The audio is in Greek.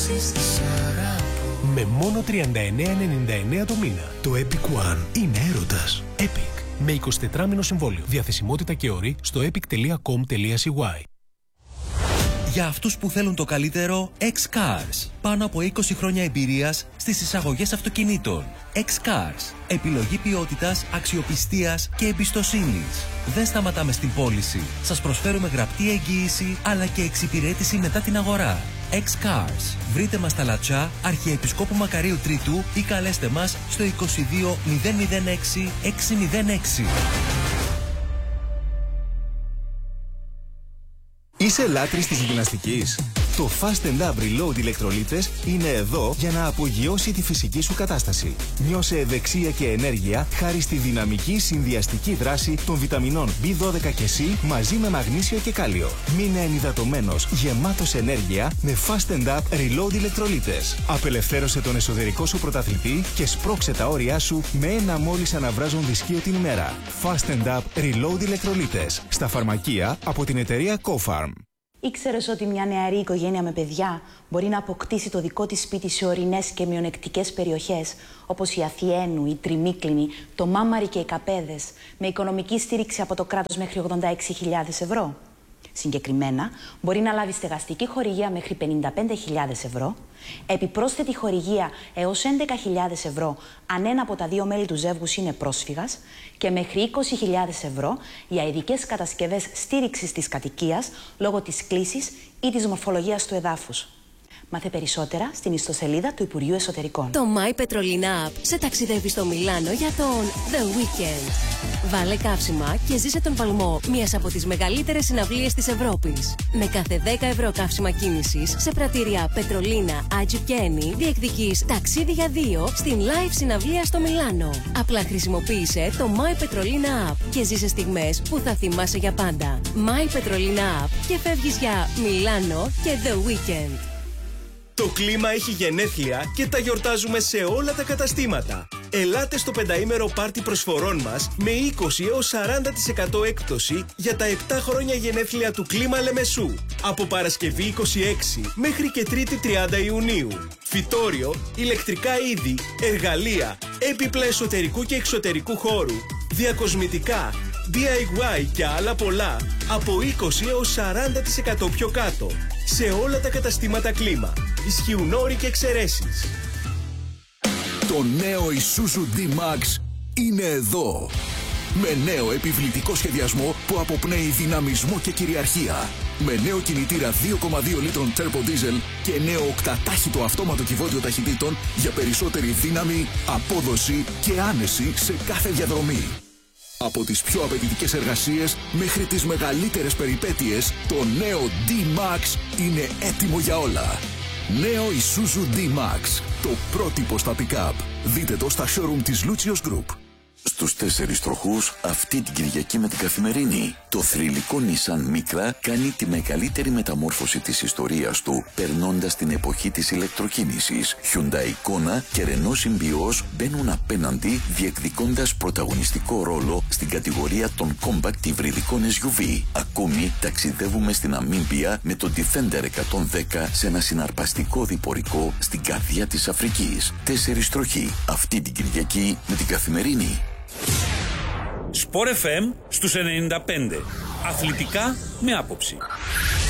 Με μόνο 39,99 το μήνα. Το Epic One είναι έρωτας. Epic. Με 24μηνο συμβόλαιο. Διαθεσιμότητα και όροι στο epic.com.cy. Για αυτούς που θέλουν το καλύτερο, X-Cars. Πάνω από 20 χρόνια εμπειρίας στις εισαγωγές αυτοκινήτων. X-Cars. Επιλογή ποιότητας, αξιοπιστίας και εμπιστοσύνης. Δεν σταματάμε στην πώληση. Σας προσφέρουμε γραπτή εγγύηση αλλά και εξυπηρέτηση μετά την αγορά. X-Cars. Βρείτε μας στα Λατσά, Αρχιεπισκόπου Μακαρίου Τρίτου ή καλέστε μας στο 22 006 606. Είσαι λάτρης της γυμναστικής? Το Fast & Up Reload ηλεκτρολίτες είναι εδώ για να απογειώσει τη φυσική σου κατάσταση. Νιώσε ευεξία και ενέργεια χάρη στη δυναμική συνδυαστική δράση των βιταμινών B12 και C μαζί με μαγνήσιο και κάλιο. Μείνε ενυδατωμένος, γεμάτος ενέργεια με Fast & Up Reload ηλεκτρολίτες. Απελευθέρωσε τον εσωτερικό σου πρωταθλητή και σπρώξε τα όρια σου με ένα μόλις αναβράζον δισκείο την ημέρα. Fast & Up Reload ηλεκτρολίτες. Στα φαρμακεία από την εταιρεία CoFarm. Ήξερες ότι μια νεαρή οικογένεια με παιδιά μπορεί να αποκτήσει το δικό της σπίτι σε ορεινές και μειονεκτικές περιοχές, όπως η Αθιένου, η Τριμίκλινη, το Μάμαρι και οι Καπέδες, με οικονομική στήριξη από το κράτος μέχρι 86.000 ευρώ. Συγκεκριμένα, μπορεί να λάβει στεγαστική χορηγία μέχρι 55.000 ευρώ, επιπρόσθετη χορηγία έως 11.000 ευρώ αν ένα από τα δύο μέλη του ζεύγους είναι πρόσφυγας και μέχρι 20.000 ευρώ για ειδικές κατασκευές στήριξης της κατοικίας λόγω της κλίσης ή της μορφολογίας του εδάφους. Μάθε περισσότερα στην ιστοσελίδα του Υπουργείου Εσωτερικών. Το My Petrolina App σε ταξιδεύει στο Μιλάνο για τον The Weekend. Βάλε καύσιμα και ζήσε τον παλμό μιας από τις μεγαλύτερες συναυλίες της Ευρώπης. Με κάθε 10 ευρώ καύσιμα κίνησης σε πρατήρια Petrolina, Agip και Eni διεκδικείς ταξίδι για 2 στην live συναυλία στο Μιλάνο. Απλά χρησιμοποίησε το My Petrolina App και ζήσε στιγμές που θα θυμάσαι για πάντα. My Petrolina App και φεύγεις για Μιλάνο και The Weekend. Το κλίμα έχει γενέθλια και τα γιορτάζουμε σε όλα τα καταστήματα. Ελάτε στο πενταήμερο πάρτι προσφορών μας με 20 έως 40% έκπτωση για τα 7 χρόνια γενέθλια του Κλίμα Λεμεσού. Από Παρασκευή 26 μέχρι και Τρίτη 30 Ιουνίου. Φυτόριο, ηλεκτρικά είδη, εργαλεία, έπιπλα εσωτερικού και εξωτερικού χώρου, διακοσμητικά, DIY και άλλα πολλά από 20 έως 40% πιο κάτω σε όλα τα καταστήματα Κλίμα. Ισχύουν όροι και εξαιρέσεις. Το νέο Isuzu D-Max είναι εδώ. Με νέο επιβλητικό σχεδιασμό που αποπνέει δυναμισμό και κυριαρχία. Με νέο κινητήρα 2,2 λίτρων Turbo Diesel και νέο οκτατάχυτο αυτόματο κυβότιο ταχυτήτων για περισσότερη δύναμη, απόδοση και άνεση σε κάθε διαδρομή. Από τις πιο απαιτητικές εργασίες μέχρι τις μεγαλύτερες περιπέτειες, το νέο D-Max είναι έτοιμο για όλα. Νέο Isuzu D-Max, το πρότυπο στα pick-up. Δείτε το στα showroom της Lucius Group. Στους 4 τροχούς αυτή την Κυριακή με την Καθημερινή. Το θρυλικό Nissan Micra κάνει τη μεγαλύτερη μεταμόρφωση της ιστορίας του, περνώντας την εποχή της ηλεκτροκίνησης. Hyundai Kona και Renault Symbioz μπαίνουν απέναντι, διεκδικώντας πρωταγωνιστικό ρόλο στην κατηγορία των compact υβριδικών SUV. Ακόμη ταξιδεύουμε στην Αμίμπια με το Defender 110 σε ένα συναρπαστικό διπορικό στην καρδιά της Αφρικής. 4 τροχοί αυτή την Κυριακή με την Καθημερινή. Sport FM στους 95. Αθλητικά με άποψη.